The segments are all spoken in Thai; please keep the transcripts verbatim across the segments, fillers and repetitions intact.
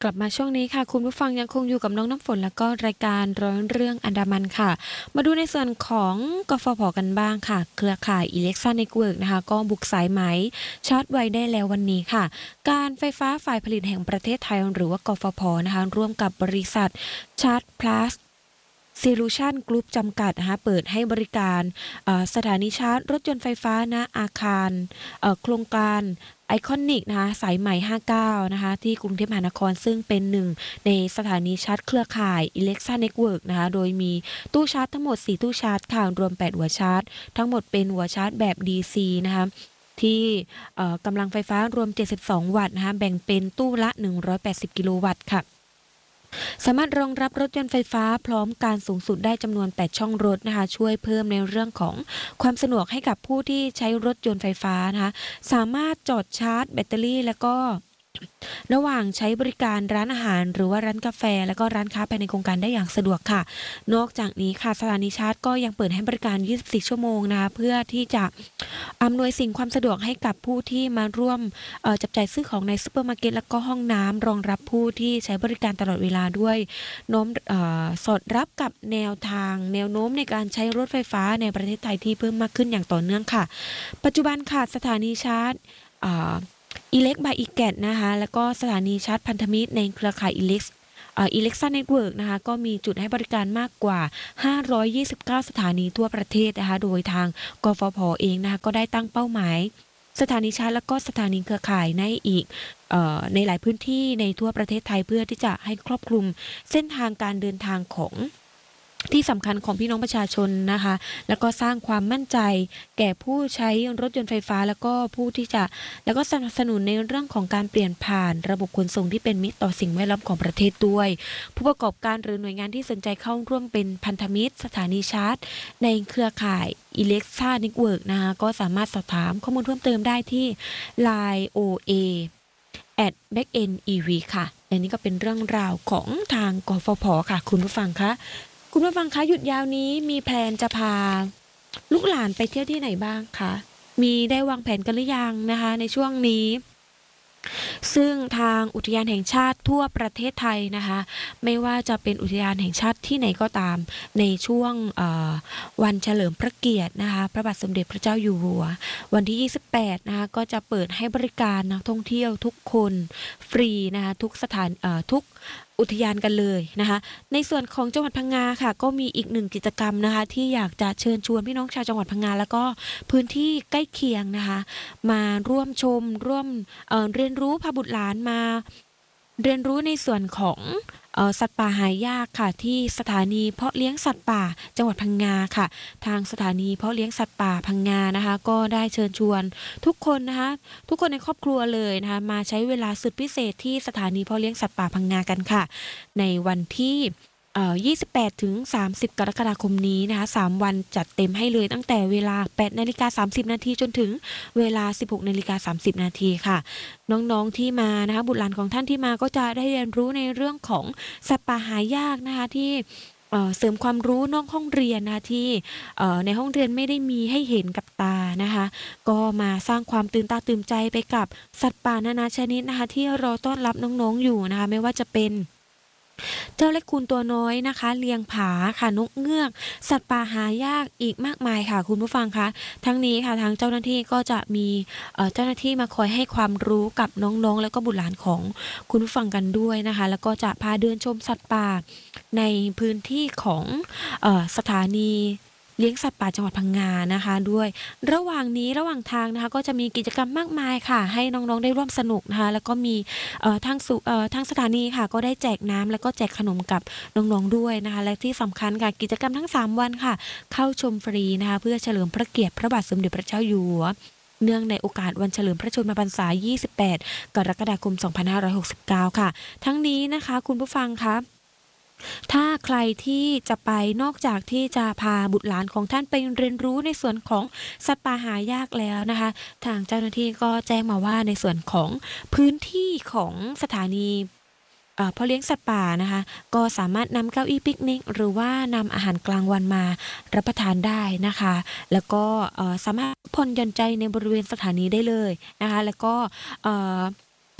กลับมาช่วงนี้ค่ะคุณผู้ฟังยังคงอยู่กับน้องน้ำฝนแล้วก็รายการร้อยเรื่องอันดามันค่ะมาดูในส่วนของกฟผกันบ้างค่ะเครือข่ายอิเล็กซ่าเน็ตเวิร์กนะคะก็บุกสายไหมชาร์จไวได้แล้ววันนี้ค่ะการไฟฟ้าฝ่ายผลิตแห่งประเทศไทยหรือว่ากฟผนะคะร่วมกับบริษัทชาร์จพลัสซีลูชันกรุ๊ปจำกัดนะคะเปิดให้บริการสถานีชาร์จรถยนต์ไฟฟ้าณอาคารโครงการไอคอนิกนะคะสายใหม่ห้าสิบเก้านะคะที่กรุงเทพมหานครซึ่งเป็นหนึ่งในสถานีชาร์จเครือข่ายอิเล็กซ่าเน็ตเวิร์กนะคะโดยมีตู้ชาร์จทั้งหมดสี่ตู้ชาร์จค่ะรวมแปดหัวชาร์จทั้งหมดเป็นหัวชาร์จแบบ ดี ซี นะคะที่กำลังไฟฟ้ารวมเจ็ดสิบสองวัตต์นะคะแบ่งเป็นตู้ละหนึ่งร้อยแปดสิบกิโลวัตต์ค่ะสามารถรองรับรถยนต์ไฟฟ้าพร้อมการสูงสุดได้จำนวนแปดช่องรถนะคะช่วยเพิ่มในเรื่องของความสะดวกให้กับผู้ที่ใช้รถยนต์ไฟฟ้านะคะสามารถจอดชาร์จแบตเตอรี่แล้วก็ระหว่างใช้บริการร้านอาหารหรือว่าร้านกาแฟแล้วก็ร้านค้าภายในโครงการได้อย่างสะดวกค่ะนอกจากนี้ค่ะสถานีชาร์จก็ยังเปิดให้บริการยี่สิบสี่ชั่วโมงนะคะเพื่อที่จะอำนวยสิ่งความสะดวกให้กับผู้ที่มาร่วมจับจ่ายซื้อของในซูเปอร์มาร์เก็ตแล้วก็ห้องน้ำรองรับผู้ที่ใช้บริการตลอดเวลาด้วยโน้มสอดรับกับแนวทางแนวโน้มในการใช้รถไฟฟ้าในประเทศไทยที่เพิ่มมากขึ้นอย่างต่อเนื่องค่ะปัจจุบันค่ะสถานีชาร์จอิเล็กบายอีแกตนะคะแล้วก็สถานีชาร์จพันธมิตรในเครือข่ายอิเล็กอิเล็กซ่าเน็ตเวิร์กนะคะก็มีจุดให้บริการมากกว่าห้าร้อยยี่สิบเก้าสถานีทั่วประเทศนะคะโดยทางกฟผเองนะคะก็ได้ตั้งเป้าหมายสถานีชาร์จแล้วก็สถานีเครือข่ายในอีกเอ่อในหลายพื้นที่ในทั่วประเทศไทยเพื่อที่จะให้ครอบคลุมเส้นทางการเดินทางของที่สำคัญของพี่น้องประชาชนนะคะแล้วก็สร้างความมั่นใจแก่ผู้ใช้รถยนต์ไฟฟ้าแล้วก็ผู้ที่จะแล้วก็สนับสนุนในเรื่องของการเปลี่ยนผ่านระบบขนส่งที่เป็นมิตรต่อสิ่งแวดล้อมของประเทศด้วยผู้ประกอบการหรือหน่วยงานที่สนใจเข้าร่วมเป็นพันธมิตรสถานีชาร์จในเครือข่ายอิเล็กซ่าเน็ตเวิร์กนะคะก็สามารถสอบถามข้อมูลเพิ่มเติมได้ที่ ไลน์ โอ เอ แอท backend อี วี ค่ะและนี่ก็เป็นเรื่องราวของทางกฟผค่ะคุณผู้ฟังคะคุณผู้ฟังคะหยุดยาวนี้มีแพลนจะพาลูกหลานไปเที่ยวที่ไหนบ้างคะมีได้วางแผนกันหรือยังนะคะในช่วงนี้ซึ่งทางอุทยานแห่งชาติทั่วประเทศไทยนะคะไม่ว่าจะเป็นอุทยานแห่งชาติที่ไหนก็ตามในช่วงวันเฉลิมพระเกียรตินะคะพระบาทสมเด็จพระเจ้าอยู่หัววันที่ยี่สิบแปดนะคะก็จะเปิดให้บริการนักท่องเที่ยวทุกคนฟรีนะคะทุกสถานทุกอุทยานกันเลยนะคะในส่วนของจังหวัดพังงาค่ะก็มีอีกหนึ่งกิจกรรมนะคะที่อยากจะเชิญชวนพี่น้องชาวจังหวัดพังงาแล้วก็พื้นที่ใกล้เคียงนะคะมาร่วมชมร่วม เอ่อ เรียนรู้พาบุตรหลานมาเรียนรู้ในส่วนของสัตว์ป่าหายากค่ะที่สถานีเพาะเลี้ยงสัตว์ป่าจังหวัดพังงาค่ะทางสถานีเพาะเลี้ยงสัตว์ป่าพังงานะคะก็ได้เชิญชวนทุกคนนะคะทุกคนในครอบครัวเลยนะคะมาใช้เวลาสุดพิเศษที่สถานีเพาะเลี้ยงสัตว์ป่าพังงากันค่ะในวันที่ยี่สิบแปดถึงสามสิบกรกฎาคมนี้นะคะสามวันจัดเต็มให้เลยตั้งแต่เวลาแปดนาฬิกาสามสิบนาทีจนถึงเวลาสิบหกนาฬิกาสามสิบนาทีค่ะน้องๆที่มานะคะบุตรหลานของท่านที่มาก็จะได้เรียนรู้ในเรื่องของสัตว์ป่าหายากนะคะที่เสริมความรู้นอกห้องเรียนนะที่ในห้องเรียนไม่ได้มีให้เห็นกับตานะคะก็มาสร้างความตื่นตาตื่นใจไปกับสัตว์ป่านานาชนิดนะคะที่รอต้อนรับน้องๆอยู่นะคะไม่ว่าจะเป็นเจ้าเล็กคูนตัวน้อยนะคะเลียงผาค่ะนกเงือกสัตว์ป่าหายากอีกมากมายค่ะคุณผู้ฟังคะทั้งนี้ค่ะทางเจ้าหน้าที่ก็จะมีเจ้าหน้าที่มาคอยให้ความรู้กับน้องๆแล้วก็บุตรหลานของคุณผู้ฟังกันด้วยนะคะแล้วก็จะพาเดินชมสัตว์ป่าในพื้นที่ของสถานีเลี้ยงสัตว์ป่าจังหวัดพังงานะคะด้วยระหว่างนี้ระหว่างทางนะคะก็จะมีกิจกรรมมากมายค่ะให้น้องๆได้ร่วมสนุกนะคะแล้วก็มีทางสุทางสถานีค่ะก็ได้แจกน้ำแล้วก็แจกขนมกับน้องๆด้วยนะคะและที่สำคัญค่ะกิจกรรมทั้งสามวันค่ะเข้าชมฟรีนะคะเพื่อเฉลิมพระเกียรติพระบาทสมเด็จพระเจ้าอยู่หัวเนื่องในโอกาสวันเฉลิมพระชนมพรรษายี่สิบแปดกรกฎาคมสองพันห้าร้อยหกสิบเก้าค่ะทั้งนี้นะคะคุณผู้ฟังคะถ้าใครที่จะไปนอกจากที่จะพาบุตรหลานของท่านไปเรียนรู้ในส่วนของสัตว์ป่าหายากแล้วนะคะทางเจ้าหน้าที่ก็แจ้งมาว่าในส่วนของพื้นที่ของสถานีเพาะเลี้ยงสัตว์ป่านะคะก็สามารถนำเก้าอี้ปิกนิกหรือว่านำอาหารกลางวันมารับประทานได้นะคะแล้วก็สามารถผ่อนหย่อนใจในบริเวณสถานีได้เลยนะคะแล้วก็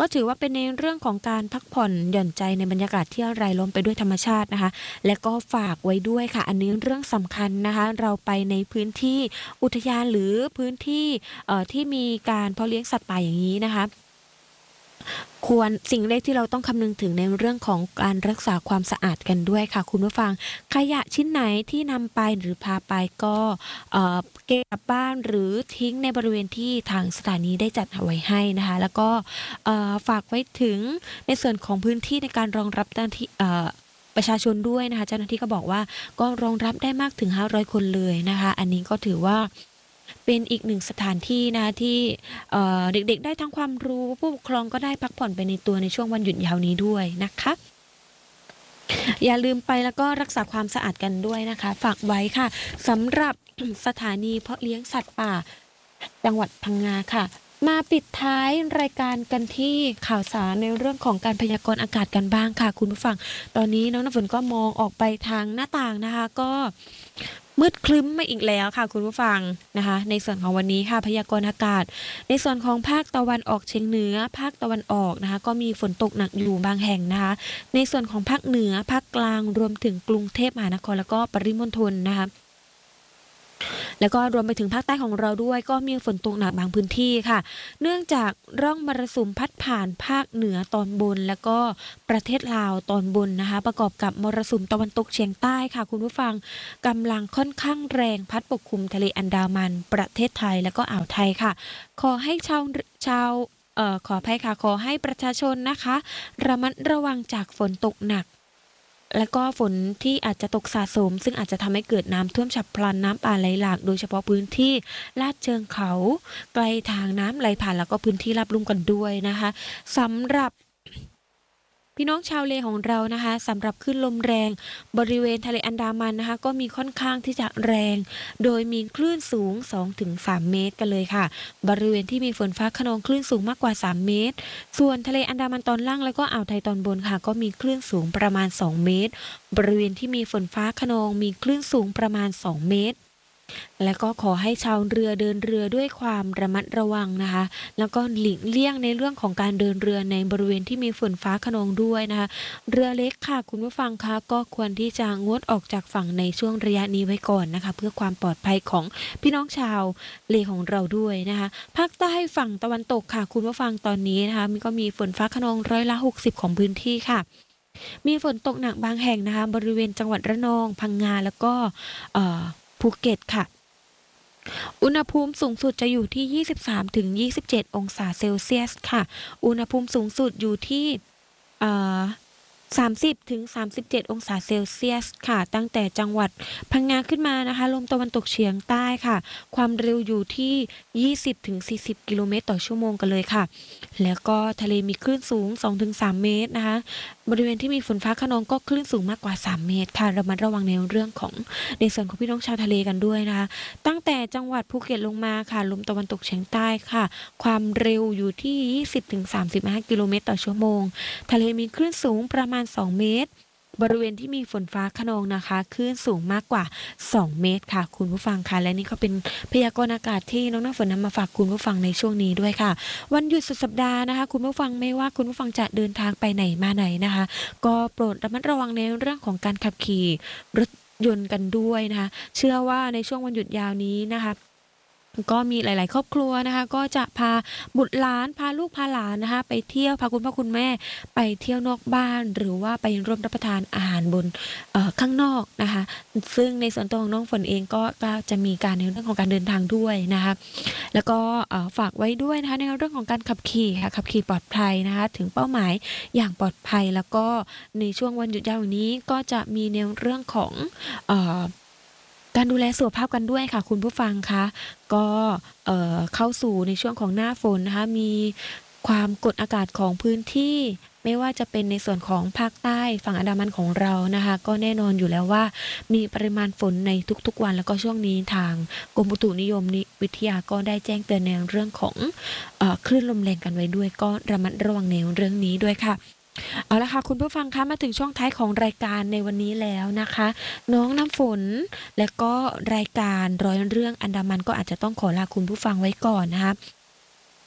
ก็ถือว่าเป็นในเรื่องของการพักผ่อนหย่อนใจในบรรยากาศที่รายล้อมไปด้วยธรรมชาตินะคะและก็ฝากไว้ด้วยค่ะอันนี้เรื่องสำคัญนะคะเราไปในพื้นที่อุทยานหรือพื้นที่เอ่อที่มีการเพาะเลี้ยงสัตว์ป่าอย่างนี้นะคะควรสิ่งแรกที่เราต้องคำนึงถึงในเรื่องของการรักษาความสะอาดกันด้วยค่ะคุณผู้ฟังขยะชิ้นไหนที่นำไปหรือพาไปก็เอ่อเก็บกลับบ้านหรือทิ้งในบริเวณที่ทางสถานีได้จัดเอาไว้ให้นะคะแล้วก็เอ่อฝากไว้ถึงในส่วนของพื้นที่ในการรองรับเจ้าหน้าที่เอ่อประชาชนด้วยนะคะเจ้าหน้าที่ก็บอกว่าก็รองรับได้มากถึงห้าร้อยคนเลยนะคะอันนี้ก็ถือว่าเป็นอีกหนึ่งสถานที่นะที่เอ่อเด็กๆได้ทั้งความรู้ผู้ปกครองก็ได้พักผ่อนไปในตัวในช่วงวันหยุดยาวนี้ด้วยนะคะอย่าลืมไปแล้วก็รักษาความสะอาดกันด้วยนะคะฝากไว้ค่ะสำหรับ สถานีเพาะเลี้ยงสัตว์ป่าจังหวัดพังงาค่ะมาปิดท้ายรายการกันที่ข่าวสารในเรื่องของการพยากรณ์อากาศกันบ้างค่ะคุณผู้ฟังตอนนี้น้องน้ำฝนก็มองออกไปทางหน้าต่างนะคะก็มืดครึ้มมาอีกแล้วค่ะคุณผู้ฟังนะคะในส่วนของวันนี้ค่ะพยากรณ์อากาศในส่วนของภาคตะวันออกเฉียงเหนือภาคตะวันออกนะคะก็มีฝนตกหนักอยู่บางแห่งนะคะในส่วนของภาคเหนือภาคกลางรวมถึงกรุงเทพมหานครแล้วก็ปริมณฑลนะคะแล้วก็รวมไปถึงภาคใต้ของเราด้วยก็มีฝนตกหนักบางพื้นที่ค่ะเนื่องจากร่องมรสุมพัดผ่านภาคเหนือตอนบนแล้วก็ประเทศลาวตอนบนนะคะประกอบกับมรสุมตะวันตกเฉียงใต้ค่ะคุณผู้ฟังกำลังค่อนข้างแรงพัดปกคลุมทะเลอันดามันประเทศไทยแล้วก็อ่าวไทยค่ะขอให้ชาวชาวเอ่อขออภัยค่ะขอให้ประชาชนนะคะระมัดระวังจากฝนตกหนักและก็ฝนที่อาจจะตกสะสมซึ่งอาจจะทำให้เกิดน้ำท่วมฉับพลันน้ำป่าไหลหลากโดยเฉพาะพื้นที่ลาดเชิงเขาไกลทางน้ำไหลผ่านแล้วก็พื้นที่ราบลุ่มกันด้วยนะคะสำหรับพี่น้องชาวเลของเรานะคะสำหรับคลื่นลมแรงบริเวณทะเลอันดามันนะคะก็มีค่อนข้างที่จะแรงโดยมีคลื่นสูง สองถึงสาม เมตรกันเลยค่ะบริเวณที่มีฝนฟ้าคะนองคลื่นสูงมากกว่าสามเมตรส่วนทะเลอันดามันตอนล่างแล้วก็อ่าวไทยตอนบนค่ะก็มีคลื่นสูงประมาณสองเมตรบริเวณที่มีฝนฟ้าคะนองมีคลื่นสูงประมาณสองเมตรและก็ขอให้ชาวเรือเดินเรือด้วยความระมัดระวังนะคะแล้วก็หลีกเลี่ยงในเรื่องของการเดินเรือในบริเวณที่มีฝนฟ้าคะนองด้วยนะคะเรือเล็กค่ะคุณผู้ฟังคะก็ควรที่จะงดออกจากฝั่งในช่วงระยะนี้ไว้ก่อนนะคะเพื่อความปลอดภัยของพี่น้องชาวเลของเราด้วยนะคะภาคใต้ฝั่งตะวันตกค่ะคุณผู้ฟังตอนนี้นะคะก็มีฝนฟ้าคะนองร้อยละหกสิบของพื้นที่ค่ะมีฝนตกหนักบางแห่งนะคะบริเวณจังหวัดระนองพังงาแล้วก็เอ่อภูเก็ตค่ะอุณหภูมิสูงสุดจะอยู่ที่ ยี่สิบสามถึงยี่สิบเจ็ด องศาเซลเซียสค่ะอุณหภูมิสูงสุดอยู่ที่เอ่อสามสิบถึงสามสิบเจ็ด องศาเซลเซียสค่ะตั้งแต่จังหวัดพังงาขึ้นมานะคะลมตะวันตกเฉียงใต้ค่ะความเร็วอยู่ที่ ยี่สิบถึงสี่สิบ กิโลเมตรต่อชั่วโมงกันเลยค่ะแล้วก็ทะเลมีคลื่นสูง สองถึงสาม เมตรนะคะบริเวณที่มีฝนฟ้าคะนองก็คลื่นสูงมากกว่าสามเมตรค่ะระมัดระวังในเรื่องของในส่วนของพี่น้องชาวทะเลกันด้วยนะคะตั้งแต่จังหวัดภูเก็ตลงมาค่ะลมตะวันตกเฉียงใต้ค่ะความเร็วอยู่ที่ ยี่สิบถึงสามสิบห้า กิโลเมตรต่อชั่วโมงทะเลมีคลื่นสูงประมาณสองเมตรบริเวณที่มีฝนฟ้าคะนองนะคะคลื่นสูงมากกว่าสองเมตรค่ะคุณผู้ฟังค่ะและนี่ก็เป็นพยากรณ์อากาศที่น้องน้ำฝนนำมาฝากคุณผู้ฟังในช่วงนี้ด้วยค่ะวันหยุดสุดสัปดาห์นะคะคุณผู้ฟังไม่ว่าคุณผู้ฟังจะเดินทางไปไหนมาไหนนะคะก็โปรดระมัดระวังในเรื่องของการขับขี่รถยนต์กันด้วยนะคะเชื่อว่าในช่วงวันหยุดยาวนี้นะคะก็มีหลายๆครอบครัวนะคะก็จะพาบุตรหลานพาลูกพาหลานนะคะไปเที่ยวพาคุณพ่อคุณแม่ไปเที่ยวนอกบ้านหรือว่าไปร่วมรับประทานอาหารบนเอ่อข้างนอกนะคะซึ่งในส่วนตัวของน้องฝนเองก็ก็จะมีการในเรื่องของการเดินทางด้วยนะคะแล้วก็เอ่อฝากไว้ด้วยนะคะในเรื่องของการขับขี่ค่ะขับขี่ปลอดภัยนะคะถึงเป้าหมายอย่างปลอดภัยแล้วก็ในช่วงวันหยุดยาวนี้ก็จะมีในเรื่องของเอ่อ การดูแลสุขภาพกันด้วยค่ะคุณผู้ฟังคะก็เอ่อเข้าสู่ในช่วงของหน้าฝนนะคะมีความกดอากาศของพื้นที่ไม่ว่าจะเป็นในส่วนของภาคใต้ฝั่งอันดามันของเรานะคะก็แน่นอนอยู่แล้วว่ามีปริมาณฝนในทุกๆวันแล้วก็ช่วงนี้ทางกรมอุตุนิยมวิทยาก็ได้แจ้งเตือนในเรื่องของเอ่อคลื่นลมแรงกันไว้ด้วยก็ระมัดระวังในเรื่องนี้ด้วยค่ะ เอาละค่ะคุณผู้ฟังคะมาถึงช่วงท้ายของรายการในวันนี้แล้วนะคะน้องน้ำฝนและก็รายการร้อยเรื่องอันดามันก็อาจจะต้องขอลาคุณผู้ฟังไว้ก่อนนะคะ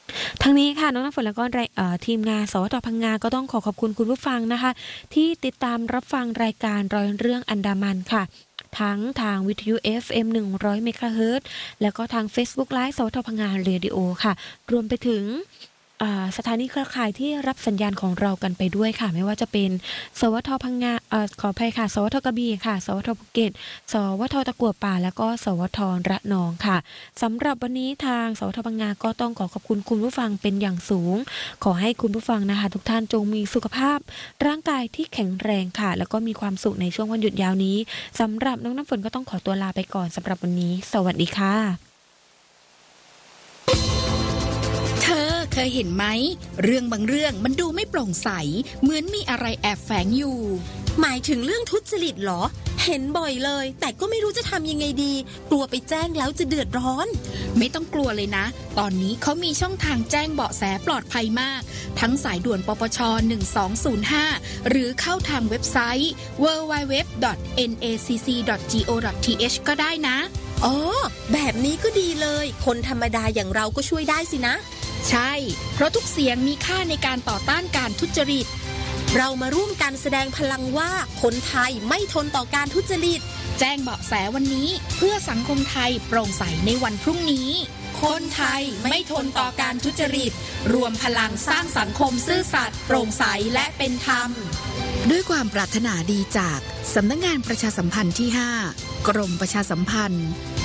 ทั้งนี้ค่ะน้องน้ำฝนแล้วก็รายเอ่อทีมงานสวทพังงาก็ต้องขอขอบคุณคุณผู้ฟังนะคะที่ติดตามรับฟังรายการรอยเรื่องอันดามันค่ะทั้งทางวิทยุ เอฟ เอ็ม หนึ่งร้อยเมกะเฮิรตซ์แล้วก็ทาง Facebook Live สวทพังงาเรดิโอค่ะรวมไปถึงอ่าสถานีเครือข่ายที่รับสัญญาณของเรากันไปด้วยค่ะไม่ว่าจะเป็นสวทพังงาเอ่อขออภัยค่ะสวทกระบี่ค่ะสวทภูเก็ตสวทตะกั่วป่าแล้วก็สวทระนองค่ะสำหรับวันนี้ทางสวทพังงาก็ต้องขอขอบคุณคุณผู้ฟังเป็นอย่างสูงขอให้คุณผู้ฟังนะคะทุกท่านจงมีสุขภาพร่างกายที่แข็งแรงค่ะแล้วก็มีความสุขในช่วงวันหยุดยาวนี้สำหรับน้องน้ำฝนก็ต้องขอตัวลาไปก่อนสำหรับวันนี้สวัสดีค่ะเธอเคยเห็นไหมเรื่องบางเรื่องมันดูไม่โปร่งใสเหมือนมีอะไรแอบแฝงอยู่หมายถึงเรื่องทุจริตเหรอเห็นบ่อยเลยแต่ก็ไม่รู้จะทำยังไงดีกลัวไปแจ้งแล้วจะเดือดร้อนไม่ต้องกลัวเลยนะตอนนี้เขามีช่องทางแจ้งเบาะแสปลอดภัยมากทั้งสายด่วนปปชหนึ่งสองศูนย์ห้าหรือเข้าทางเว็บไซต์ ดับเบิลยู ดับเบิลยู ดับเบิลยู ดอท เอ็น เอ ซี ซี ดอท จี โอ ดอท ที เอช ก็ได้นะอ๋อแบบนี้ก็ดีเลยคนธรรมดาอย่างเราก็ช่วยได้สินะใช่เพราะทุกเสียงมีค่าในการต่อต้านการทุจริตเรามาร่วมกันแสดงพลังว่าคนไทยไม่ทนต่อการทุจริตแจ้งเบาะแสวันนี้เพื่อสังคมไทยโปร่งใสในวันพรุ่งนี้คนไทยไม่ทนต่อการทุจริตรวมพลังสร้างสังคมซื่อสัตย์โปร่งใสและเป็นธรรมด้วยความปรารถนาดีจากสำนักงานประชาสัมพันธ์ที่ห้ากรมประชาสัมพันธ์